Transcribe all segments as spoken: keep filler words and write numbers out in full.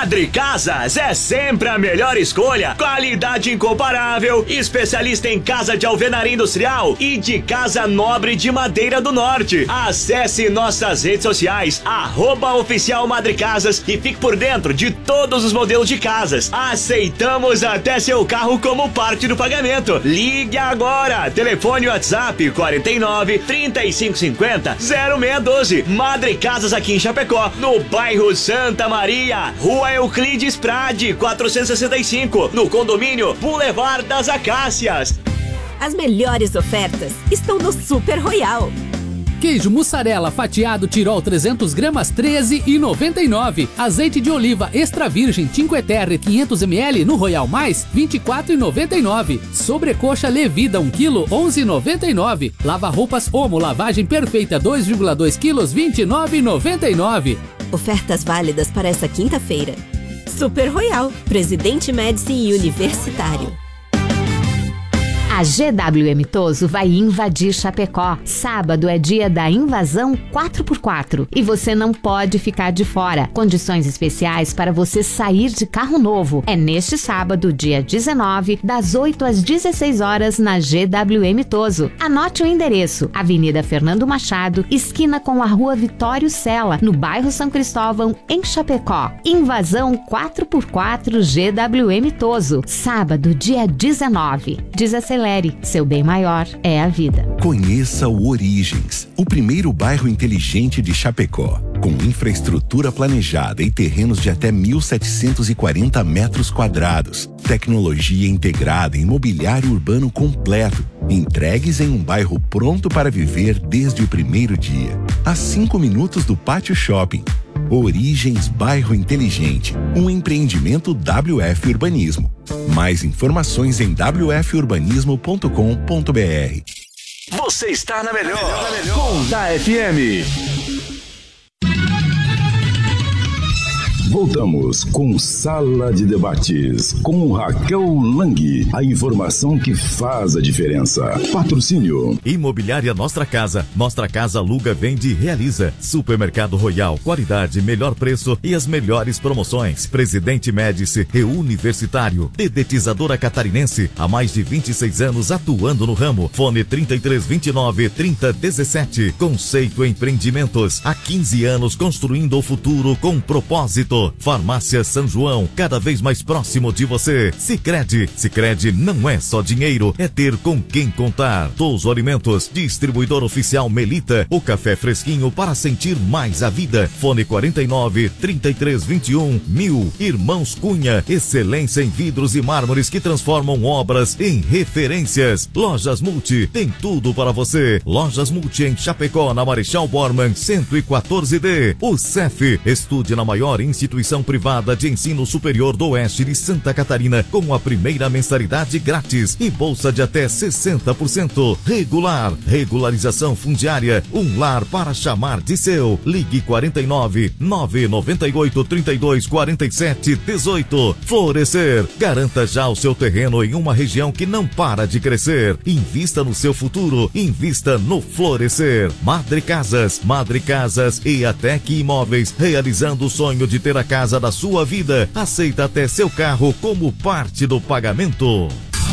Madre Casas é sempre a melhor escolha. Qualidade incomparável, especialista em casa de alvenaria industrial e de casa nobre de madeira do norte. Acesse nossas redes sociais, arroba oficial Madre Casas, e fique por dentro de todos os modelos de casas. Aceitamos até seu carro como parte do pagamento. Ligue agora. Telefone WhatsApp quarenta e nove, trinta e cinco cinquenta, zero seis um dois. Madre Casas aqui em Chapecó, no bairro Santa Maria, Rua Euclides Prade, quatrocentos e sessenta e cinco, no condomínio Boulevard das Acácias. As melhores ofertas estão no Super Royal. Queijo mussarela fatiado Tirol trezentas gramas, treze reais e noventa e nove centavos. Azeite de oliva extra virgem Cinque Terre quinhentos mililitros no Royal Mais, vinte e quatro reais e noventa e nove centavos. Sobrecoxa Levida um quilo, onze reais e noventa e nove centavos. Lava roupas Omo lavagem perfeita dois vírgula dois quilos, vinte e nove reais e noventa e nove centavos. Ofertas válidas para essa quinta-feira. Super Royal, Presidente Médici e Universitário. A G W M Toso vai invadir Chapecó. Sábado é dia da invasão quatro por quatro e você não pode ficar de fora. Condições especiais para você sair de carro novo. É neste sábado, dia dezenove, das oito às dezesseis horas na G W M Toso. Anote o endereço: Avenida Fernando Machado, esquina com a Rua Vitório Sela, no bairro São Cristóvão, em Chapecó. Invasão quatro por quatro G W M Toso. Sábado, dia dezenove. Desacelere. Seu bem maior é a vida. Conheça o Origens, o primeiro bairro inteligente de Chapecó. Com infraestrutura planejada e terrenos de até mil setecentos e quarenta metros quadrados. Tecnologia integrada e mobiliário urbano completo. Entregues em um bairro pronto para viver desde o primeiro dia. A cinco minutos do Pátio Shopping. Origens Bairro Inteligente, um empreendimento W F Urbanismo. Mais informações em w f urbanismo ponto com ponto b r. Você está na melhor, na melhor. Com da F M. Voltamos com Sala de Debates, com Raquel Lang. A informação que faz a diferença. Patrocínio. Imobiliária Nostra Casa. Nostra Casa aluga, vende e realiza. Supermercado Royal. Qualidade, melhor preço e as melhores promoções. Presidente Médici e Universitário. Dedetizadora Catarinense. Há mais de vinte e seis anos atuando no ramo. Fone trinta e três, vinte e nove, trinta, dezessete. Conceito Empreendimentos. Há quinze anos construindo o futuro com propósito. Farmácia São João, cada vez mais próximo de você. Sicredi, Sicredi não é só dinheiro, é ter com quem contar. Touso Alimentos, distribuidor oficial Melita, o café fresquinho para sentir mais a vida. Fone quarenta e nove, trinta e três, vinte e um, mil. Irmãos Cunha, excelência em vidros e mármores que transformam obras em referências. Lojas Multi, tem tudo para você. Lojas Multi em Chapecó, na Marechal Bormann, cento e quatorze D. O C E F, estude na maior instituição Instituição Privada de Ensino Superior do Oeste de Santa Catarina, com a primeira mensalidade grátis e bolsa de até sessenta por cento. Regular, regularização fundiária, um lar para chamar de seu. Ligue quarenta e nove, nove nove oito, trinta e dois, quarenta e sete, dezoito. Florescer, garanta já o seu terreno em uma região que não para de crescer. Invista no seu futuro, invista no Florescer. Madre Casas, Madre Casas e Atec Imóveis, realizando o sonho de ter a casa da sua vida. Aceita até seu carro como parte do pagamento.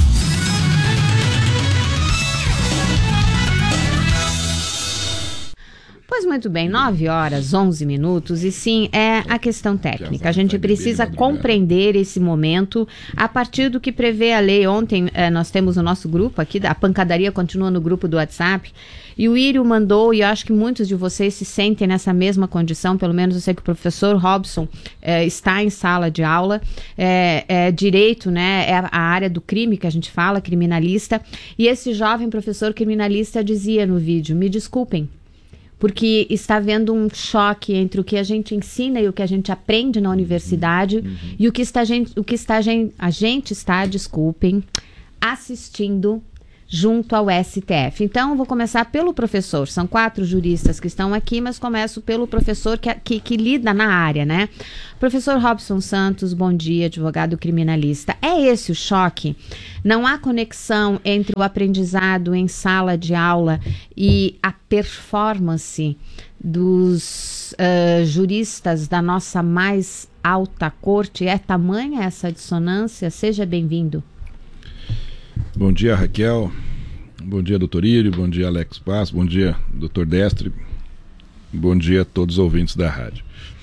Pois muito bem, nove horas, onze minutos, e sim, é a questão técnica. A gente precisa compreender esse momento a partir do que prevê a lei. Ontem eh, nós temos o nosso grupo aqui, a pancadaria continua no grupo do WhatsApp, e o Írio mandou, e eu acho que muitos de vocês se sentem nessa mesma condição, pelo menos eu sei que o professor Robson eh, está em sala de aula, é, é direito, né, é a área do crime que a gente fala, criminalista, e esse jovem professor criminalista dizia no vídeo: me desculpem, porque está havendo um choque entre o que a gente ensina e o que a gente aprende na universidade, uhum. e o que, está, o que está, a gente está, desculpem, assistindo junto ao S T F. Então, vou começar pelo professor. São quatro juristas que estão aqui, mas começo pelo professor que, que, que lida na área, né? Professor Robson Santos, bom dia, advogado criminalista. É esse o choque? Não há conexão entre o aprendizado em sala de aula e a performance dos uh, juristas da nossa mais alta corte? É tamanha essa dissonância? Seja bem-vindo. Bom dia, Raquel. Bom dia, doutor Írio. Bom dia, Alex Paz. Bom dia, doutor Destre. Bom dia a todos os ouvintes da rádio.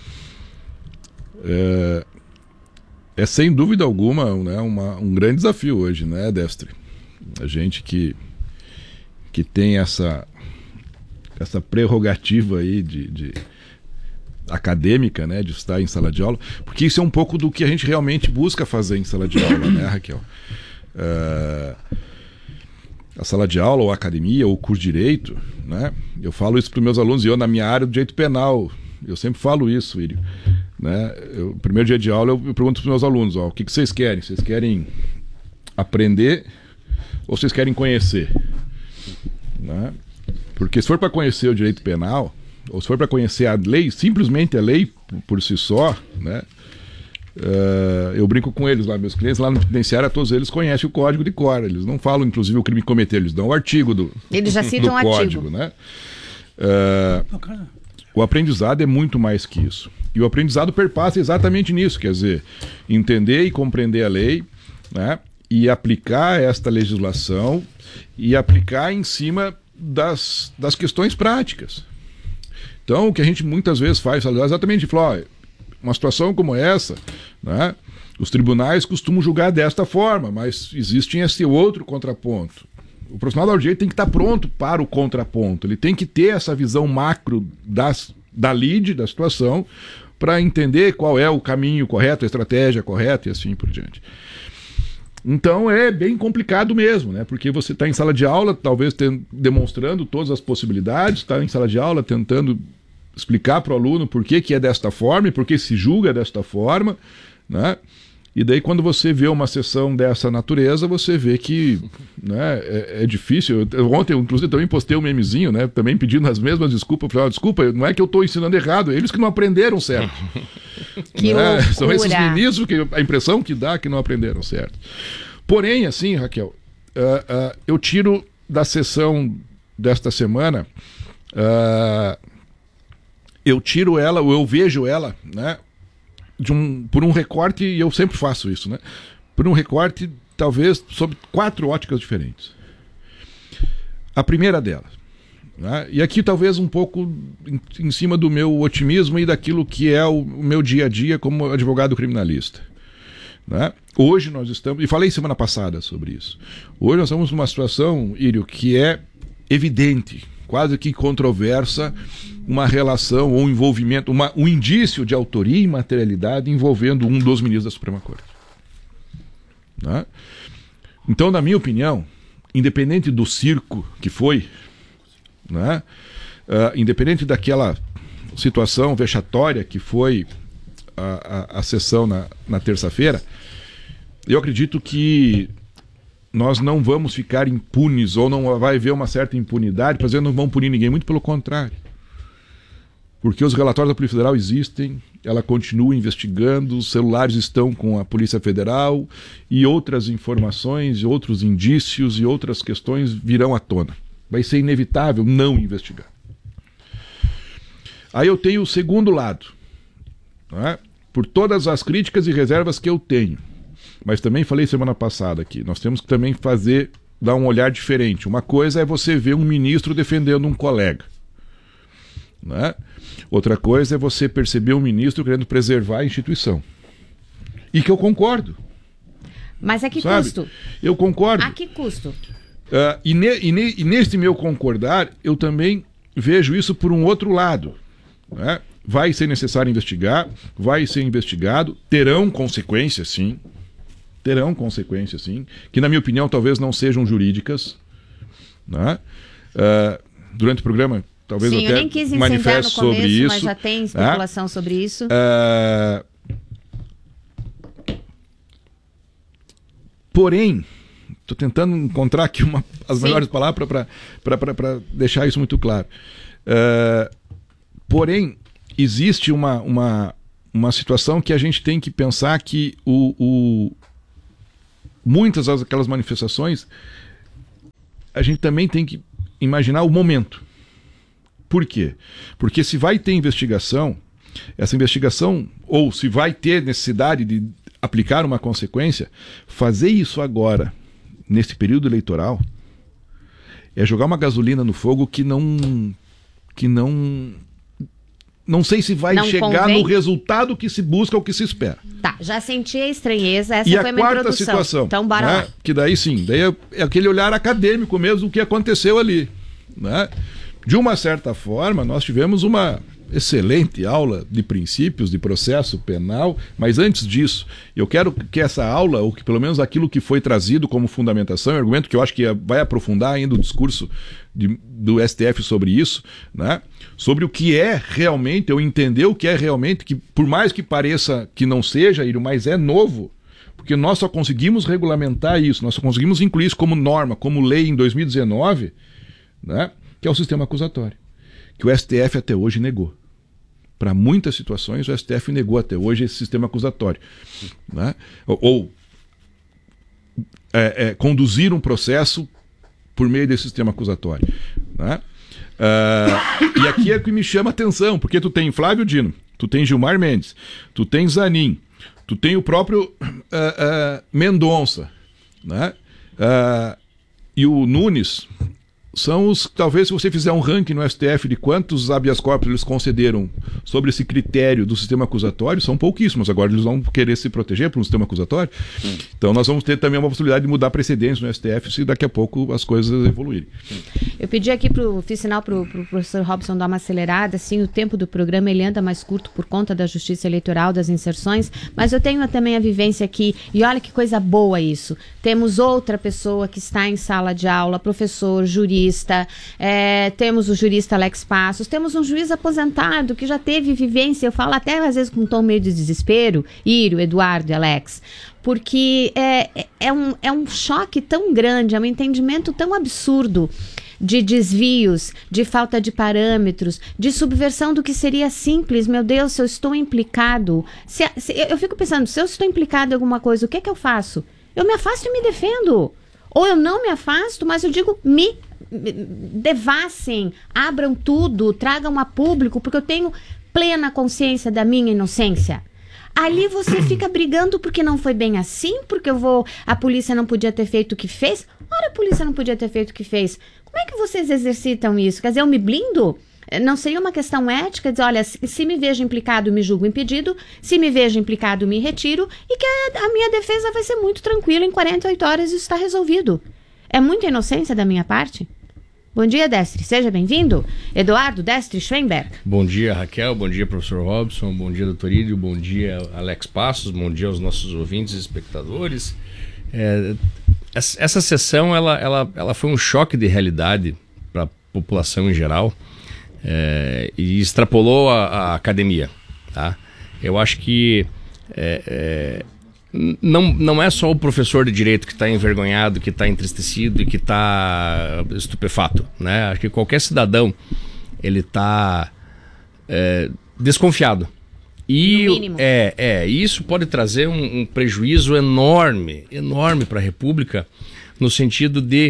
É, é sem dúvida alguma, né, uma, um grande desafio hoje, né, Destre? A gente que, que tem essa, essa prerrogativa aí de, de acadêmica, né, de estar em sala de aula, porque isso é um pouco do que a gente realmente busca fazer em sala de aula, né, Raquel? É, a sala de aula, ou a academia, ou o curso de direito, né? Eu falo isso para os meus alunos, e eu na minha área do direito penal, eu sempre falo isso, Írio, né? Eu, no primeiro dia de aula eu, eu pergunto para os meus alunos, ó, o que, que vocês querem? Vocês querem aprender ou vocês querem conhecer? Né? Porque se for para conhecer o direito penal, ou se for para conhecer a lei, simplesmente a lei por, por si só, né? Uh, eu brinco com eles lá, meus clientes lá no penitenciário, todos eles conhecem o código de cor, eles não falam inclusive o crime que cometeram, eles dão o artigo do, eles já citam do um código, artigo. Né? Uh, o aprendizado é muito mais que isso, e o aprendizado perpassa exatamente nisso, quer dizer, entender e compreender a lei, né? E aplicar esta legislação e aplicar em cima das, das questões práticas. Então o que a gente muitas vezes faz é exatamente falar, ó, uma situação como essa, né, os tribunais costumam julgar desta forma, mas existe esse outro contraponto. O profissional do direito tem que estar pronto para o contraponto, ele tem que ter essa visão macro das, da lide, da situação, para entender qual é o caminho correto, a estratégia correta e assim por diante. Então é bem complicado mesmo, né? Porque você está em sala de aula, talvez tem, demonstrando todas as possibilidades, está em sala de aula tentando explicar para o aluno por que, que é desta forma e por que se julga desta forma, né? E daí quando você vê uma sessão dessa natureza, você vê que, né, é, é difícil. Eu, ontem, inclusive, também postei um memezinho, né, também pedindo as mesmas desculpas. Falei, ah, desculpa, não é que eu estou ensinando errado, é eles que não aprenderam certo. Que né? loucura. São esses ministros que a impressão que dá que não aprenderam certo. Porém, assim, Raquel, uh, uh, eu tiro da sessão desta semana, uh, eu tiro ela, ou eu vejo ela, né, de um, por um recorte, e eu sempre faço isso, né, por um recorte, talvez, sob quatro óticas diferentes. A primeira delas, né, e aqui talvez um pouco em, em cima do meu otimismo e daquilo que é o, o meu dia a dia como advogado criminalista. Né? Hoje nós estamos, e falei semana passada sobre isso, hoje nós estamos numa situação, Írio, que é evidente, quase que controversa, uma relação ou um envolvimento, uma, um indício de autoria e materialidade envolvendo um dos ministros da Suprema Corte. Né? Então, na minha opinião, independente do circo que foi, né? uh, independente daquela situação vexatória que foi a, a, a sessão na, na terça-feira, eu acredito que nós não vamos ficar impunes, ou não vai haver uma certa impunidade, para dizer que não vão punir ninguém, muito pelo contrário. Porque os relatórios da Polícia Federal existem, ela continua investigando, os celulares estão com a Polícia Federal, e outras informações, outros indícios e outras questões virão à tona. Vai ser inevitável não investigar. Aí eu tenho o segundo lado, né? Por todas as críticas e reservas que eu tenho. Mas também falei semana passada aqui, nós temos que também fazer, dar um olhar diferente. Uma coisa é você ver um ministro defendendo um colega, né? Outra coisa é você perceber um ministro querendo preservar a instituição. E que eu concordo. Mas a que sabe? custo? Eu concordo. A que custo? Uh, e, ne, e, ne, e neste meu concordar, eu também vejo isso por um outro lado, né? Vai ser necessário investigar, vai ser investigado, terão consequências, sim. Terão consequências, sim, que na minha opinião talvez não sejam jurídicas, né? Uh, durante o programa, talvez sim, eu até eu nem quis manifeste no começo, sobre isso. mas já tem especulação, né, sobre isso. Uh, porém, estou tentando encontrar aqui uma, as sim. melhores palavras para deixar isso muito claro. Uh, porém, existe uma, uma, uma situação que a gente tem que pensar que o, o, muitas daquelas manifestações, a gente também tem que imaginar o momento. Por quê? Porque se vai ter investigação, essa investigação, ou se vai ter necessidade de aplicar uma consequência, fazer isso agora, nesse período eleitoral, é jogar uma gasolina no fogo que não... que não... Não sei se vai não chegar convém. no resultado que se busca ou que se espera. Tá, já senti a estranheza, essa e foi a uma quarta introdução. situação, Então bora né? lá. Que daí sim, daí é, é aquele olhar acadêmico mesmo do que aconteceu ali, né? De uma certa forma, nós tivemos uma excelente aula de princípios de processo penal, mas antes disso, eu quero que essa aula, ou que pelo menos aquilo que foi trazido como fundamentação, é um argumento que eu acho que vai aprofundar ainda o discurso de, do S T F sobre isso, né? Sobre o que é realmente, eu entender o que é realmente, que por mais que pareça que não seja, mas é novo, porque nós só conseguimos regulamentar isso, nós só conseguimos incluir isso como norma, como lei em dois mil e dezenove, né? Que é o sistema acusatório, que o S T F até hoje negou. Para muitas situações, o S T F negou até hoje esse sistema acusatório, né? Ou, ou é, é, conduzir um processo por meio desse sistema acusatório, né? Uh, e aqui é que me chama a atenção, porque tu tem Flávio Dino, tu tem Gilmar Mendes, tu tem Zanin, tu tem o próprio uh, uh, Mendonça, né? Uh, e o Nunes. São os, talvez se você fizer um ranking no S T F de quantos habeas corpus eles concederam sobre esse critério do sistema acusatório, são pouquíssimos. Agora eles vão querer se proteger por um sistema acusatório. Hum. Então nós vamos ter também uma possibilidade de mudar precedentes no S T F se daqui a pouco as coisas evoluírem. Eu pedi aqui para o fiz sinal para o pro professor Robson dar uma acelerada, assim, o tempo do programa ele anda mais curto por conta da justiça eleitoral, das inserções, mas eu tenho também a vivência aqui, e olha que coisa boa isso. Temos outra pessoa que está em sala de aula, professor, jurista, É, temos o jurista Alex Passos, temos um juiz aposentado que já teve vivência, eu falo até às vezes com um tom meio de desespero, Írio, Eduardo e Alex, porque é, é, um, é um choque tão grande, é um entendimento tão absurdo de desvios, de falta de parâmetros, de subversão do que seria simples. Meu Deus, se eu estou implicado, se, se, eu fico pensando, se eu estou implicado em alguma coisa, o que é que eu faço? Eu me afasto e me defendo. Ou eu não me afasto, mas eu digo, me devassem, abram tudo, tragam a público, porque eu tenho plena consciência da minha inocência. Ali você fica brigando porque não foi bem assim, porque eu vou, a polícia não podia ter feito o que fez. Ora, a polícia não podia ter feito o que fez. Como é que vocês exercitam isso? Quer dizer, eu me blindo? Não seria uma questão ética dizer, olha, se me vejo implicado, me julgo impedido, se me vejo implicado, me retiro, e que a, a minha defesa vai ser muito tranquila, em quarenta e oito horas isso está resolvido. É muita inocência da minha parte? Bom dia, Destre. Seja bem-vindo. Eduardo Destre Schweinberg. Bom dia, Raquel. Bom dia, professor Robson. Bom dia, doutor Írio. Bom dia, Alex Passos. Bom dia aos nossos ouvintes e espectadores. É, essa sessão ela, ela, ela foi um choque de realidade para a população em geral, é, e extrapolou a, a academia. Tá? Eu acho que... É, é, Não, não é só o professor de direito que está envergonhado, que está entristecido e que está estupefato, né? Acho que qualquer cidadão ele está é, desconfiado. E é, é, isso pode trazer um, um prejuízo enorme, enorme para a República, no sentido de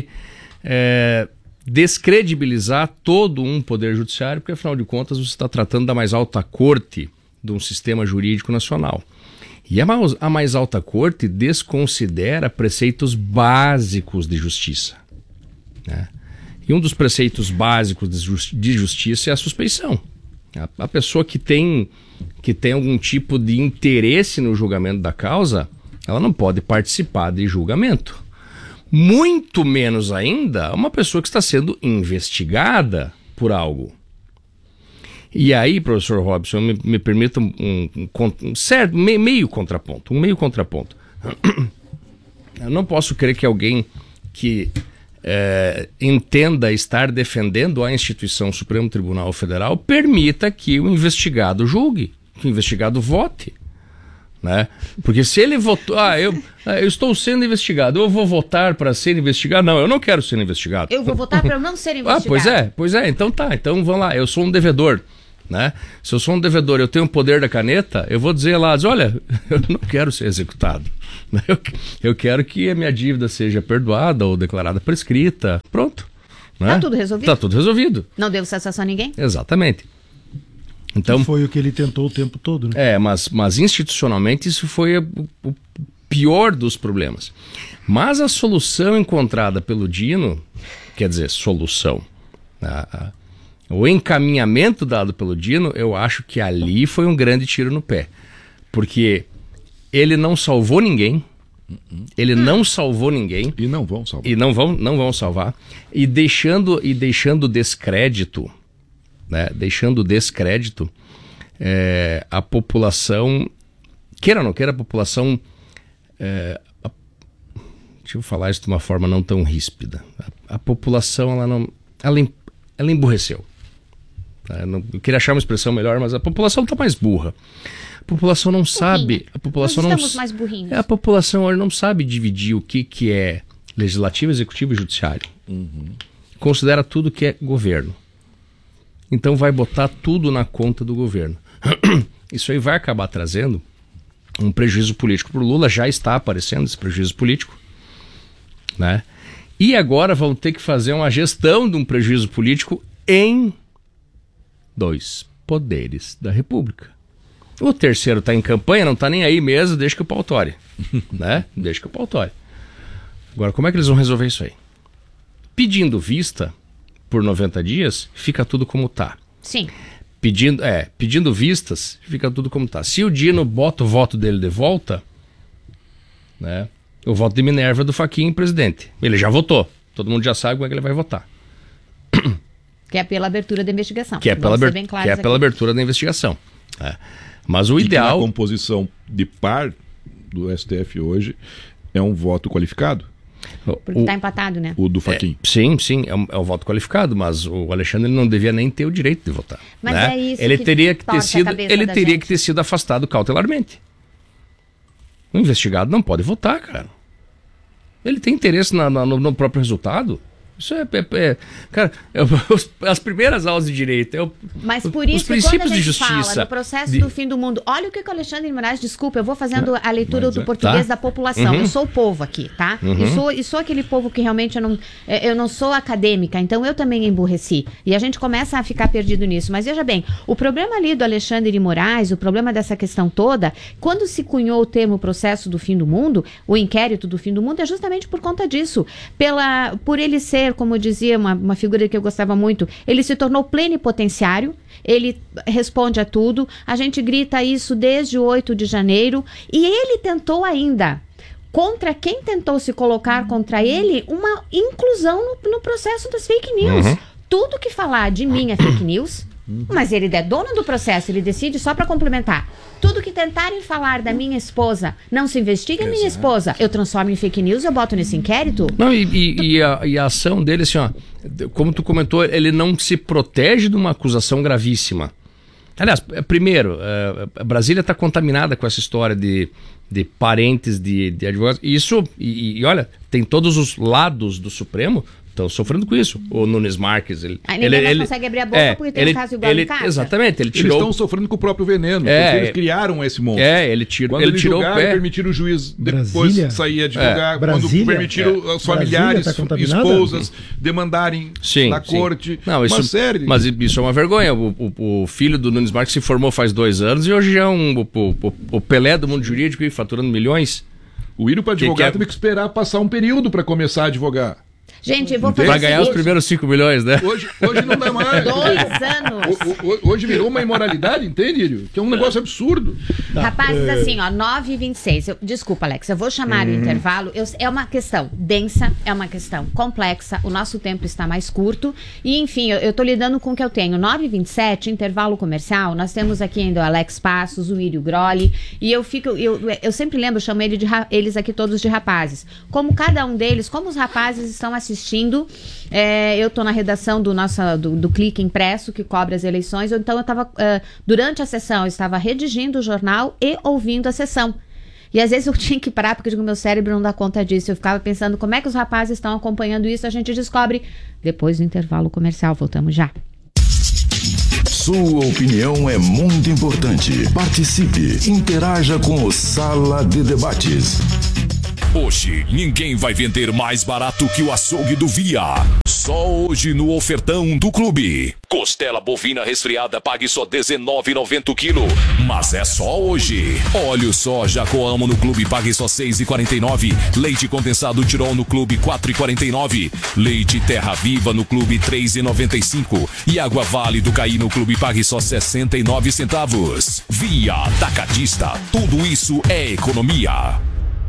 é, descredibilizar todo um poder judiciário, porque afinal de contas você está tratando da mais alta corte de um sistema jurídico nacional. E a mais, a mais alta corte desconsidera preceitos básicos de justiça, né? E um dos preceitos básicos de, justi- de justiça é a suspeição. A, a pessoa que tem, que tem algum tipo de interesse no julgamento da causa, ela não pode participar de julgamento. Muito menos ainda uma pessoa que está sendo investigada por algo. E aí, professor Robson, me, me permita um, um, um, um certo, meio, meio contraponto, um meio contraponto. Eu não posso crer que alguém que é, entenda estar defendendo a instituição Supremo Tribunal Federal permita que o investigado julgue, que o investigado vote, né? Porque se ele votou, ah, eu, eu estou sendo investigado, eu vou votar para ser investigado. Não, eu não quero ser investigado. Eu vou votar para não ser investigado. Ah, pois é, pois é, então tá, então vamos lá, eu sou um devedor, né? Se eu sou um devedor, eu tenho o poder da caneta, eu vou dizer lá, dizer, olha, eu não quero ser executado, né? eu, eu quero que a minha dívida seja perdoada ou declarada prescrita, pronto, né? Tá tudo resolvido? Tá tudo resolvido. Não devo satisfação a ninguém? Exatamente. Então, que foi o que ele tentou o tempo todo, né? É, mas, mas institucionalmente isso foi o, o pior dos problemas. Mas a solução encontrada pelo Dino, quer dizer, solução, a, a, o encaminhamento dado pelo Dino, eu acho que ali foi um grande tiro no pé. Porque ele não salvou ninguém, ele não salvou ninguém. E não vão salvar. E não vão, não vão salvar. E deixando, e deixando descrédito, né? Deixando descrédito é, a população, queira ou não queira, a população... É, a, deixa eu falar isso de uma forma não tão ríspida. A, a população, ela não... Ela, ela emburreceu. Eu, não, eu queria achar uma expressão melhor, mas a população está mais burra. A população não sabe. A população Nós não estamos mais burrinhos. A população hoje não sabe dividir o que, que é legislativo, executivo e judiciário. Uhum. Considera tudo que é governo. Então vai botar tudo na conta do governo. Isso aí vai acabar trazendo um prejuízo político para o Lula. Já está aparecendo esse prejuízo político, né? E agora vão ter que fazer uma gestão de um prejuízo político em dois poderes da República. O terceiro está em campanha, não está nem aí mesmo, deixa que o pau tore. Né? Deixa que o pau tore. Agora, como é que eles vão resolver isso aí? Pedindo vista por noventa dias, fica tudo como está. Sim. Pedindo, é, pedindo vistas, fica tudo como está. Se o Dino bota o voto dele de volta, né, o voto de Minerva do Fachin presidente. Ele já votou. Todo mundo já sabe como é que ele vai votar. Que é pela abertura da investigação. Que é pela, aber... que é pela abertura da investigação. É. Mas o e ideal... a composição de par do S T F hoje é um voto qualificado. Porque está empatado, né? O do Fachin. É, sim, sim, é um, é um voto qualificado, mas o Alexandre não devia nem ter o direito de votar. Mas né? é isso ele que teria que ter sido, ele teria gente. que ter sido afastado cautelarmente. O investigado não pode votar, cara. Ele tem interesse na, na, no, no próprio resultado. Isso é, é, é cara, é, os, as primeiras aulas de direito, é o, mas por isso os princípios quando a gente de justiça fala do processo de... do fim do mundo, olha o que o Alexandre de Moraes, desculpa, eu vou fazendo a leitura do é. português tá. da população. Uhum. Eu sou o povo aqui, tá? Uhum. E sou, e sou aquele povo que realmente eu não, eu não sou acadêmica, então eu também emburreci. E a gente começa a ficar perdido nisso. Mas veja bem, o problema ali do Alexandre de Moraes, o problema dessa questão toda, quando se cunhou o termo processo do fim do mundo, o inquérito do fim do mundo, é justamente por conta disso. Pela, por ele ser, como dizia uma, uma figura que eu gostava muito, ele se tornou plenipotenciário, ele responde a tudo, a gente grita isso desde o oito de janeiro, e ele tentou ainda, contra quem tentou se colocar contra ele, uma inclusão no, no processo das fake news. Uhum. Tudo que falar de mim é fake news, mas ele é dono do processo, ele decide só para complementar. Tudo que tentarem falar da minha esposa, não se investiga a minha esposa, eu transformo em fake news, eu boto nesse inquérito. Não, e, e, e, a, e a ação dele, assim, ó, como tu comentou, ele não se protege de uma acusação gravíssima. Aliás, primeiro, a Brasília está contaminada com essa história de, de parentes de, de advogados. Isso, e, e olha, tem todos os lados do Supremo estão sofrendo com isso. O Nunes Marques, ele... Aí ninguém ele, mais ele, consegue abrir a boca é, porque tem ele, um caso igual ele, em casa. Exatamente, ele tirou... Eles estão sofrendo com o próprio veneno, é, porque eles criaram esse monstro. É, ele, tira, quando ele eles tirou julgaram, o pé. permitiram o juiz depois Brasília? sair a divulgar, É. quando Brasília? permitiram É. os familiares, Tá esposas, demandarem sim, na sim. corte. Não, isso, uma série. Mas isso é uma vergonha. O, o, o filho do Nunes Marques se formou faz dois anos e hoje já é um, o, o, o Pelé do mundo jurídico, faturando milhões. O Iro para advogar que que é... teve que esperar passar um período para começar a advogar. Gente, eu vou fazer Pra ganhar os primeiros cinco milhões, né? Hoje, hoje não dá mais. Dois anos. O, o, hoje virou uma imoralidade, entende, Írio? Que é um negócio absurdo. Tá. Rapazes, assim, ó, nove e vinte e seis. Eu, desculpa, Alex, eu vou chamar hum. o intervalo. Eu, é uma questão densa, é uma questão complexa. O nosso tempo está mais curto. E, enfim, eu, eu tô lidando com o que eu tenho. nove e vinte e sete, intervalo comercial. Nós temos aqui ainda o Alex Passos, o Írio Grolli. E eu fico, eu, eu sempre lembro, eu chamo ele de, eles aqui todos de rapazes. Como cada um deles, como os rapazes estão assistindo. É, eu estou na redação do, nossa, do, do Clique Impresso, que cobre as eleições. Então, eu estava, uh, durante a sessão, eu estava redigindo o jornal e ouvindo a sessão. E às vezes eu tinha que parar, porque o meu cérebro não dá conta disso. Eu ficava pensando como é que os rapazes estão acompanhando isso. A gente descobre depois do intervalo comercial. Voltamos já. Sua opinião é muito importante. Participe, interaja com o Sala de Debates. Hoje, ninguém vai vender mais barato que o açougue do Via. Só hoje no ofertão do clube. Costela bovina resfriada pague só dezenove reais e noventa centavos o quilo. Mas é só hoje. Óleo soja Coamo no clube pague só seis reais e quarenta e nove centavos. Leite condensado Tirol no clube quatro reais e quarenta e nove centavos. Leite Terra Viva no clube três reais e noventa e cinco centavos. E Água Vale do Caí no clube pague só sessenta e nove centavos. Via Atacadista. Tudo isso é economia.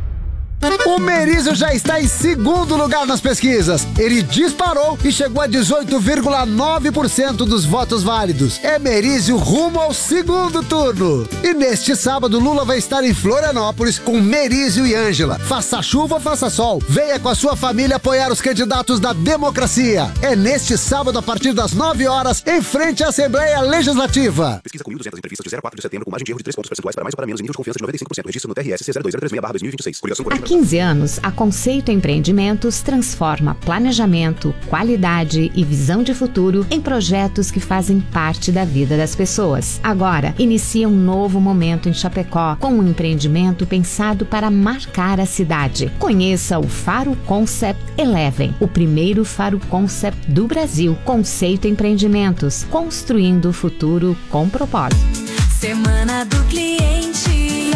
O Merizio já está em segundo lugar nas pesquisas. Ele disparou e chegou a dezoito vírgula nove por cento dos votos válidos. É Merizio rumo ao segundo turno. E neste sábado, Lula vai estar em Florianópolis com Merizio e Ângela. Faça chuva ou faça sol, venha com a sua família apoiar os candidatos da democracia. É neste sábado, a partir das nove horas, em frente à Assembleia Legislativa. Pesquisa com mil e duzentas entrevistas de zero a quatro de setembro, com margem de erro de três pontos percentuais para mais ou para menos, nível de confiança de noventa e cinco por cento. Registro no T R S C zero dois zero três seis barra dois mil e vinte e seis. Coligação Há quinze anos, a Conceito Empreendimentos transforma planejamento, qualidade e visão de futuro em projetos que fazem parte da vida das pessoas. Agora, inicia um novo momento em Chapecó, com um empreendimento pensado para marcar a cidade. Conheça o Faro Concept Eleven, o primeiro Faro Concept do Brasil. Conceito Empreendimentos, construindo o futuro com propósito. Semana do Cliente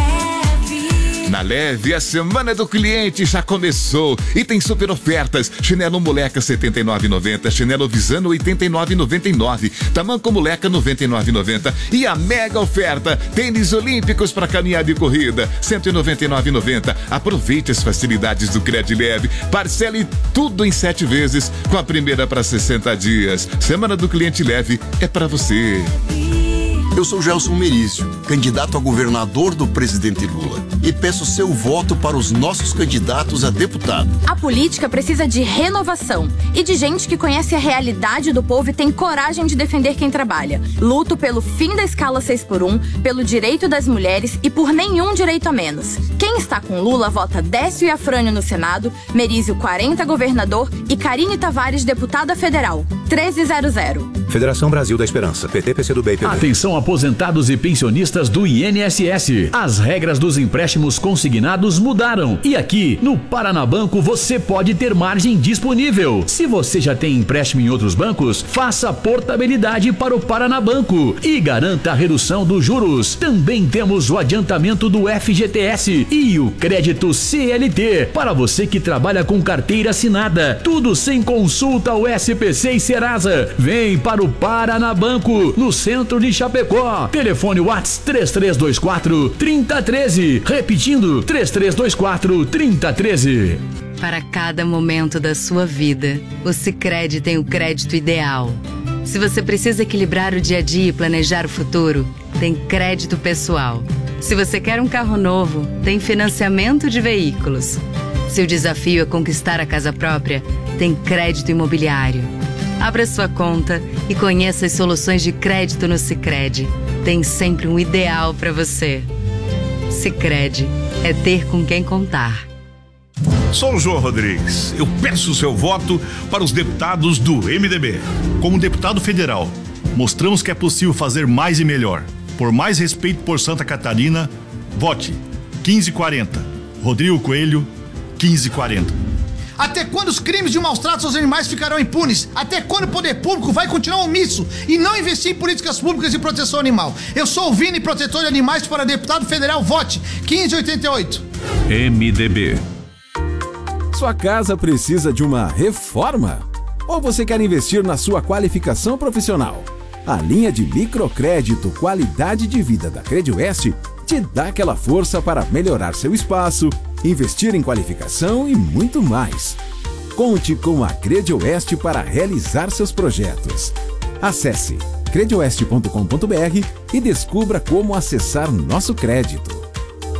Leve. Na Leve, a Semana do Cliente já começou e tem super ofertas. Chinelo Moleca setenta e nove reais e noventa centavos, chinelo Visano oitenta e nove reais e noventa e nove centavos, tamanco Moleca noventa e nove reais e noventa centavos e a mega oferta, tênis olímpicos para caminhada e corrida, cento e noventa e nove reais e noventa centavos. Aproveite as facilidades do Cred Leve, parcele tudo em sete vezes, com a primeira para sessenta dias. Semana do Cliente Leve é para você. Eu sou Gelson Merizio, candidato a governador do presidente Lula, e peço seu voto para os nossos candidatos a deputado. A política precisa de renovação e de gente que conhece a realidade do povo e tem coragem de defender quem trabalha. Luto pelo fim da escala seis por um, pelo direito das mulheres e por nenhum direito a menos. Quem está com Lula vota Décio e Afrânio no Senado, Merizio quarenta governador e Karine Tavares deputada federal. treze zero zero. Federação Brasil da Esperança, P T, P C do B e P B. Atenção aposentados e pensionistas do I N S S. As regras dos empréstimos consignados mudaram e aqui no Paranabanco você pode ter margem disponível. Se você já tem empréstimo em outros bancos, faça portabilidade para o Paranabanco e garanta a redução dos juros. Também temos o adiantamento do F G T S e o crédito C L T para você que trabalha com carteira assinada. Tudo sem consulta ao S P C e Serasa. Vem para o Paranabanco, no centro de Chapecó. Telefone WhatsApp três três dois quatro, três zero um três. Repetindo, três três dois quatro, três zero um três. Para cada momento da sua vida, o Sicredi tem o crédito ideal. Se você precisa equilibrar o dia a dia e planejar o futuro, tem crédito pessoal. Se você quer um carro novo, tem financiamento de veículos. Se o desafio é conquistar a casa própria, tem crédito imobiliário. Abra sua conta e conheça as soluções de crédito no Sicredi. Tem sempre um ideal para você. Sicredi é ter com quem contar. Sou o João Rodrigues. Eu peço o seu voto para os deputados do M D B. Como deputado federal, mostramos que é possível fazer mais e melhor. Por mais respeito por Santa Catarina, vote quinze quarenta. Rodrigo Coelho, quinze quarenta. Até quando os crimes de maus tratos aos animais ficarão impunes? Até quando o poder público vai continuar omisso e não investir em políticas públicas de proteção animal? Eu sou o Vini, protetor de animais, para deputado federal. Vote quinze oitenta e oito. M D B. Sua casa precisa de uma reforma? Ou você quer investir na sua qualificação profissional? A linha de microcrédito Qualidade de Vida da Credioeste te dá aquela força para melhorar seu espaço, investir em qualificação e muito mais. Conte com a Credioeste para realizar seus projetos. Acesse credioeste ponto com ponto br e descubra como acessar nosso crédito.